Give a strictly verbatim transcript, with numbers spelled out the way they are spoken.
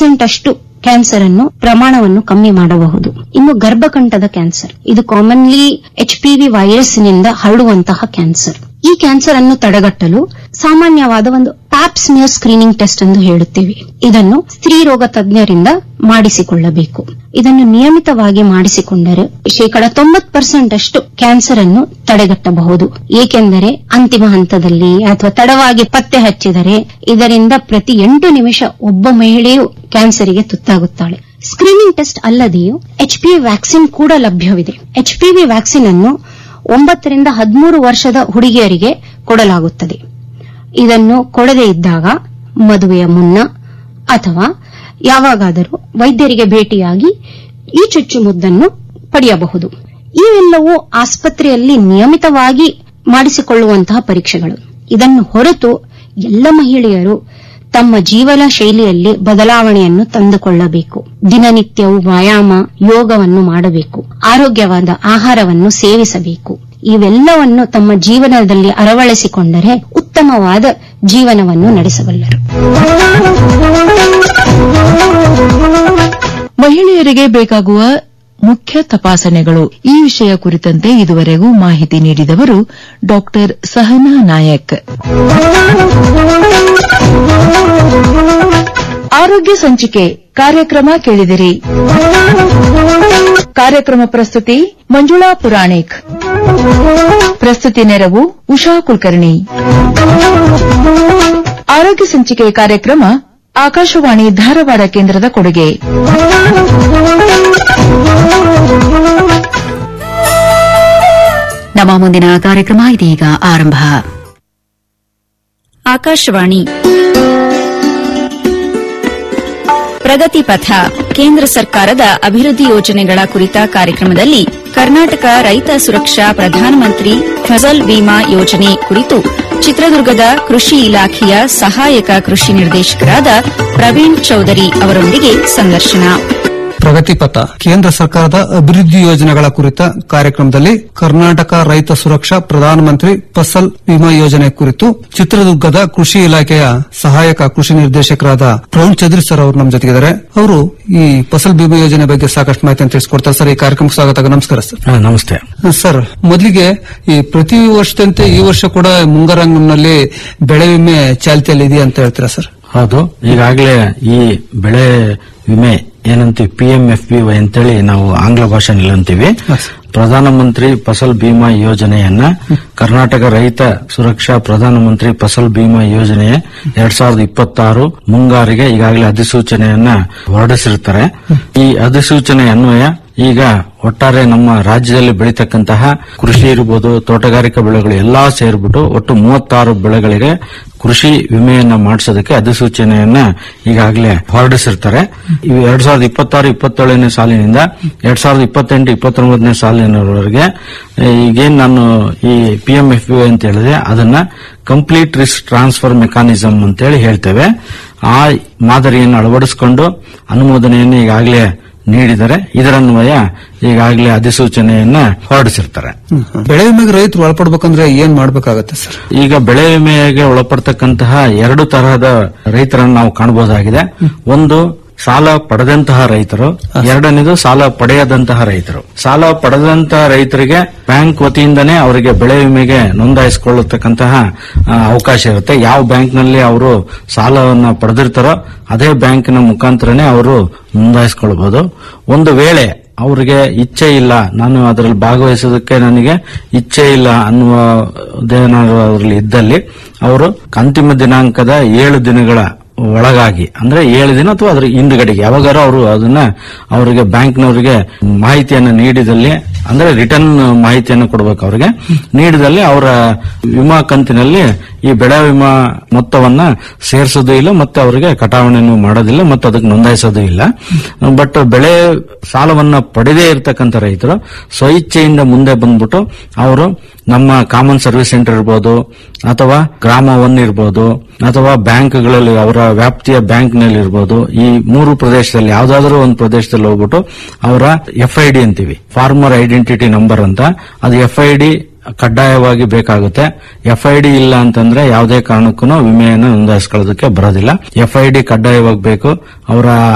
Percent ಅಷ್ಟು cancer ಅನ್ನು ಪ್ರಮಾಣವನ್ನು ಕಮ್ಮಿ ಮಾಡಬಹುದು. ಇನ್ನು ಗರ್ಭಕಂಠದ ಕ್ಯಾನ್ಸರ್, ಇದು commonly H P V virus ನಿಂದ ಹರಡುವಂತಹ ಕ್ಯಾನ್ಸರ್. ಈ ಕ್ಯಾನ್ಸರ್ ಅನ್ನು ತಡೆಗಟ್ಟಲು ಸಾಮಾನ್ಯವಾದ ಒಂದು ಪ್ಯಾಪ್ ಸ್ಮಿಯರ್ ಸ್ಕ್ರೀನಿಂಗ್ ಟೆಸ್ಟ್ ಎಂದು ಹೇಳುತ್ತೇವೆ. ಇದನ್ನು ಸ್ತ್ರೀ ರೋಗ ತಜ್ಞರಿಂದ ಮಾಡಿಸಿಕೊಳ್ಳಬೇಕು. ಇದನ್ನು ನಿಯಮಿತವಾಗಿ ಮಾಡಿಸಿಕೊಂಡರೆ ಶೇಕಡ ತೊಂಬತ್ತು ಪರ್ಸೆಂಟ್ ಅಷ್ಟು ಕ್ಯಾನ್ಸರ್ ಅನ್ನು ತಡೆಗಟ್ಟಬಹುದು. ಏಕೆಂದರೆ ಅಂತಿಮ ಹಂತದಲ್ಲಿ ಅಥವಾ ತಡವಾಗಿ ಪತ್ತೆ ಹಚ್ಚಿದರೆ ಇದರಿಂದ ಪ್ರತಿ ಎಂಟು ನಿಮಿಷ ಒಬ್ಬ ಮಹಿಳೆಯು ಕ್ಯಾನ್ಸರ್ಗೆ ತುತ್ತಾಗುತ್ತಾಳೆ. Screening test ಅಲ್ಲದೆಯೂ H P V vaccine ಕೂಡ ಲಭ್ಯವಿದೆ. ಎಚ್ ಪಿ ವಿ ವ್ಯಾಕ್ಸಿನ್ ಅನ್ನು ಒಂಬತ್ತರಿಂದ ಹದಿಮೂರು ವರ್ಷದ ಹುಡುಗಿಯರಿಗೆ ಕೊಡಲಾಗುತ್ತದೆ. ಇದನ್ನು ಕೊಡದೇ ಇದ್ದಾಗ ಮದುವೆಯ ಮುನ್ನ ಅಥವಾ ಯಾವಾಗಾದರೂ ವೈದ್ಯರಿಗೆ ಭೇಟಿಯಾಗಿ ಈ ಚುಚ್ಚುಮದ್ದನ್ನು ಪಡೆಯಬಹುದು. ಇವೆಲ್ಲವೂ ಆಸ್ಪತ್ರೆಯಲ್ಲಿ ನಿಯಮಿತವಾಗಿ ಮಾಡಿಸಿಕೊಳ್ಳುವಂತಹ ಪರೀಕ್ಷೆಗಳು. ಇದನ್ನು ಹೊರತು ಎಲ್ಲ ಮಹಿಳೆಯರು ತಮ್ಮ ಜೀವನ ಶೈಲಿಯಲ್ಲಿ ಬದಲಾವಣೆಯನ್ನು ತಂದುಕೊಳ್ಳಬೇಕು. ದಿನನಿತ್ಯವೂ ವ್ಯಾಯಾಮ, ಯೋಗವನ್ನು ಮಾಡಬೇಕು. ಆರೋಗ್ಯವಾದ ಆಹಾರವನ್ನು ಸೇವಿಸಬೇಕು. ಇವೆಲ್ಲವನ್ನು ತಮ್ಮ ಜೀವನದಲ್ಲಿ ಅಳವಡಿಸಿಕೊಂಡರೆ ಉತ್ತಮವಾದ ಜೀವನವನ್ನು ನಡೆಸಬಲ್ಲರು. ಮಹಿಳೆಯರಿಗೆ ಬೇಕಾಗುವ ಮುಖ್ಯ ತಪಾಸಣೆಗಳು, ಈ ವಿಷಯ ಕುರಿತಂತೆ ಇದುವರೆಗೂ ಮಾಹಿತಿ ನೀಡಿದವರು ಡಾಕ್ಟರ್ ಸಹನಾ ನಾಯಕ್. ಆರೋಗ್ಯ ಸಂಚಿಕೆ ಕಾರ್ಯಕ್ರಮ ಕೇಳಿದಿರಿ. ಕಾರ್ಯಕ್ರಮ ಪ್ರಸ್ತುತಿ ಮಂಜುಳಾ ಪುರಾಣಿಕ್. ಪ್ರಸ್ತುತಿ ನೆರವು ಉಷಾ ಕುಲಕರ್ಣಿ. ಆರೋಗ್ಯ ಸಂಚಿಕೆ ಕಾರ್ಯಕ್ರಮ ಆಕಾಶವಾಣಿ ಧಾರವಾಡ ಕೇಂದ್ರದ ಕೊಡುಗೆ. ನಮ್ಮ ಮುಂದಿನ ಕಾರ್ಯಕ್ರಮ ಇದೀಗ ಆರಂಭ. ಆಕಾಶವಾಣಿ ಪ್ರಗತಿ ಪಥ, ಕೇಂದ್ರ ಸರ್ಕಾರದ ಅಭಿವೃದ್ಧಿ ಯೋಜನೆಗಳ ಕುರಿತ ಕಾರ್ಯಕ್ರಮದಲ್ಲಿ ಕರ್ನಾಟಕ ರೈತ ಸುರಕ್ಷಾ ಪ್ರಧಾನಮಂತ್ರಿ ಫಸಲ್ ಬಿಮಾ ಯೋಜನೆ ಕುರಿತು ಚಿತ್ರದುರ್ಗದ ಕೃಷಿ ಇಲಾಖೆಯ ಸಹಾಯಕ ಕೃಷಿ ನಿರ್ದೇಶಕರಾದ ಪ್ರವೀಣ್ ಚೌಧರಿ ಅವರೊಂದಿಗೆ ಸಂದರ್ಶನ. ಪ್ರಗತಿಪಥ, ಕೇಂದ್ರ ಸರ್ಕಾರದ ಅಭಿವೃದ್ಧಿ ಯೋಜನೆಗಳ ಕುರಿತ ಕಾರ್ಯಕ್ರಮದಲ್ಲಿ ಕರ್ನಾಟಕ ರೈತ ಸುರಕ್ಷಾ ಪ್ರಧಾನಮಂತ್ರಿ ಫಸಲ್ ಬಿಮಾ ಯೋಜನೆ ಕುರಿತು ಚಿತ್ರದುರ್ಗದ ಕೃಷಿ ಇಲಾಖೆಯ ಸಹಾಯಕ ಕೃಷಿ ನಿರ್ದೇಶಕರಾದ ಪ್ರವೀಣ್ ಚೌಧರಿ ಸರ್ ಅವರು ನಮ್ಮ ಜೊತೆಗಿದ್ದಾರೆ. ಅವರು ಈ ಫಸಲ್ ಬಿಮಾ ಯೋಜನೆ ಬಗ್ಗೆ ಸಾಕಷ್ಟು ಮಾಹಿತಿಯನ್ನು ತಿಳಿಸಿಕೊಡ್ತಾರೆ. ಸರ್, ಈ ಕಾರ್ಯಕ್ರಮಕ್ಕೆ ಸ್ವಾಗತ. ನಮಸ್ಕಾರ ಸರ್. ನಮಸ್ತೆ ಸರ್. ಮೊದಲಿಗೆ ಈ ಪ್ರತಿ ವರ್ಷದಂತೆ ಈ ವರ್ಷ ಕೂಡ ಮುಂಗಾರಿನಲ್ಲಿ ಬೆಳೆ ವಿಮೆ ಚಾಲ್ತಿಯಲ್ಲಿ ಇದೆಯಾ ಅಂತ ಹೇಳ್ತೀರಾ ಸರ್? ಹೌದು, ಈಗಾಗಲೇ ಈ ಬೆಳೆ ವಿಮೆ ಏನಂತೀವಿ P M F B Y ಅಂತೇಳಿ ನಾವು ಆಂಗ್ಲ ಭಾಷೆನಲ್ಲಿ ಅಂತೀವಿ. ಪ್ರಧಾನಮಂತ್ರಿ ಫಸಲ್ ಬಿಮಾ ಯೋಜನೆಯನ್ನ ಕರ್ನಾಟಕ ರೈತ ಸುರಕ್ಷಾ ಪ್ರಧಾನಮಂತ್ರಿ ಫಸಲ್ ಬಿಮಾ ಯೋಜನೆಯ ಎರಡ್ ಸಾವಿರದ ಇಪ್ಪತ್ತಾರು ಮುಂಗಾರಿಗೆ ಈಗಾಗಲೇ ಅಧಿಸೂಚನೆಯನ್ನ ಹೊರಡಿಸಿರುತ್ತಾರೆ. ಈ ಅಧಿಸೂಚನೆ ಅನ್ವಯ ಈಗ ಒಟ್ಟಾರೆ ನಮ್ಮ ರಾಜ್ಯದಲ್ಲಿ ಬೆಳೀತಕ್ಕಂತಹ ಕೃಷಿ ಇರಬಹುದು, ತೋಟಗಾರಿಕಾ ಬೆಳೆಗಳು ಎಲ್ಲಾ ಸೇರ್ಬಿಟ್ಟು ಒಟ್ಟು ಮೂವತ್ತಾರು ಬೆಳೆಗಳಿಗೆ ಕೃಷಿ ವಿಮೆಯನ್ನ ಮಾಡಿಸೋದಕ್ಕೆ ಅಧಿಸೂಚನೆಯನ್ನ ಈಗಾಗಲೇ ಹೊರಡಿಸಿರ್ತಾರೆ. ಇವು ಎರಡ್ ಸಾವಿರದ ಇಪ್ಪತ್ತಾರು ಇಪ್ಪತ್ತೇಳನೇ ಸಾಲಿನಿಂದ ಎರಡ್ ಸಾವಿರದ ಇಪ್ಪತ್ತೆಂಟು ಇಪ್ಪತ್ತೊಂಬತ್ತನೇ ಸಾಲಿನವರೆಗೆ ಈಗೇನ್ ನಾನು ಈ ಪಿ ಎಂ ಎಫ್ ಬಿ ಅಂತ ಹೇಳಿದೆ ಅದನ್ನ ಕಂಪ್ಲೀಟ್ ರಿಸ್ಕ್ ಟ್ರಾನ್ಸ್ಫರ್ ಮೆಕಾನಿಸಮ್ ಅಂತೇಳಿ ಹೇಳ್ತೇವೆ. ಆ ಮಾದರಿಯನ್ನು ಅಳವಡಿಸಿಕೊಂಡು ಅನುಮೋದನೆಯನ್ನು ಈಗಾಗಲೇ ನೀಡಿದರೆ ಇದರನ್ವಯ ಈಗಾಗಲೇ ಅಧಿಸೂಚನೆಯನ್ನ ಹೊರಡಿಸಿರ್ತಾರೆ. ಬೆಳೆ ವಿಮೆಗೆ ರೈತರು ಒಳಪಡಬೇಕಂದ್ರೆ ಏನ್ ಮಾಡಬೇಕಾಗತ್ತೆ ಸರ್? ಈಗ ಬೆಳೆ ವಿಮೆಗೆ ಒಳಪಡ್ತಕ್ಕಂತಹ ಎರಡು ತರಹದ ರೈತರನ್ನು ನಾವು ಕಾಣಬಹುದಾಗಿದೆ. ಒಂದು ಸಾಲ ಪಡೆದಂತಹ ರೈತರು, ಎರಡನೇದು ಸಾಲ ಪಡೆಯದಂತಹ ರೈತರು. ಸಾಲ ಪಡೆದಂತಹ ರೈತರಿಗೆ ಬ್ಯಾಂಕ್ ವತಿಯಿಂದನೇ ಅವರಿಗೆ ಬೆಳೆ ವಿಮೆಗೆ ನೋಂದಾಯಿಸಿಕೊಳ್ಳತಕ್ಕಂತಹ ಅವಕಾಶ ಇರುತ್ತೆ. ಯಾವ ಬ್ಯಾಂಕ್ನಲ್ಲಿ ಅವರು ಸಾಲವನ್ನು ಪಡೆದಿರ್ತಾರೋ ಅದೇ ಬ್ಯಾಂಕಿನ ಮುಖಾಂತರನೇ ಅವರು ನೋಂದಾಯಿಸಿಕೊಳ್ಳಬಹುದು. ಒಂದು ವೇಳೆ ಅವರಿಗೆ ಇಚ್ಛೆ ಇಲ್ಲ, ನಾನು ಅದರಲ್ಲಿ ಭಾಗವಹಿಸೋದಕ್ಕೆ ನನಗೆ ಇಚ್ಛೆ ಇಲ್ಲ ಅನ್ನುವುದೇನಾದರೂ ಅದರಲ್ಲಿ ಇದ್ದಲ್ಲಿ ಅವರು ಅಂತಿಮ ದಿನಾಂಕದ ಏಳು ದಿನಗಳ ಒಳಗಾಗಿ ಅಂದ್ರೆ ಏಳು ದಿನ ಅಥವಾ ಅದರ ಹಿಂದುಗಡೆಗೆ ಯಾವಾಗಾರು ಅವರು ಅದನ್ನ ಅವರಿಗೆ ಬ್ಯಾಂಕ್ನವರಿಗೆ ಮಾಹಿತಿಯನ್ನು ನೀಡಿದಲ್ಲಿ ಅಂದ್ರೆ ರಿಟರ್ನ್ ಮಾಹಿತಿಯನ್ನು ಕೊಡಬೇಕು. ಅವರಿಗೆ ನೀಡಿದಲ್ಲಿ ಅವರ ವಿಮಾ ಕಂತಿನಲ್ಲಿ ಈ ಬೆಳೆ ವಿಮಾ ಮೊತ್ತವನ್ನ ಸೇರಿಸೋದು ಇಲ್ಲ, ಮತ್ತೆ ಅವರಿಗೆ ಕಟಾವಣೆಯನ್ನು ಮಾಡೋದಿಲ್ಲ, ಮತ್ತೆ ಅದಕ್ಕೆ ನೋಂದಾಯಿಸೋದು ಇಲ್ಲ. ಬಟ್ ಬೆಳೆ ಸಾಲವನ್ನ ಪಡೆದೇ ಇರತಕ್ಕಂಥ ರೈತರು ಸ್ವಇಚ್ಛೆಯಿಂದ ಮುಂದೆ ಬಂದ್ಬಿಟ್ಟು ಅವರು ನಮ್ಮ ಕಾಮನ್ ಸರ್ವಿಸ್ ಸೆಂಟರ್ ಇರ್ಬೋದು ಅಥವಾ ಗ್ರಾಮ ಒನ್ ಇರ್ಬೋದು ಅಥವಾ ಬ್ಯಾಂಕ್ಗಳಲ್ಲಿ ಅವರ ವ್ಯಾಪ್ತಿಯ ಬ್ಯಾಂಕ್ನಲ್ಲಿ ಇರ್ಬೋದು, ಈ ಮೂರು ಪ್ರದೇಶದಲ್ಲಿ ಯಾವ್ದಾದ್ರೂ ಒಂದು ಪ್ರದೇಶದಲ್ಲಿ ಹೋಗ್ಬಿಟ್ಟು ಅವರ ಎಫ್ ಐ ಡಿ ಅಂತೀವಿ, ಫಾರ್ಮರ್ ಐಡೆಂಟಿಟಿ ನಂಬರ್ ಅಂತ, ಅದು ಎಫ್ ಐ ಡಿ ಕಡ್ಡಾಯವಾಗಿ ಬೇಕಾಗುತ್ತೆ. ಎಫ್ ಐ ಡಿ ಇಲ್ಲ ಅಂತಂದ್ರೆ ಯಾವುದೇ ಕಾರಣಕ್ಕೂ ವಿಮೆಯನ್ನು ನೋಂದಾಯಿಸಿಕೊಳ್ಳೋದಕ್ಕೆ ಬರೋದಿಲ್ಲ. ಎಫ್ ಐ ಡಿ ಕಡ್ಡಾಯವಾಗಿ ಬೇಕು. ಅವರ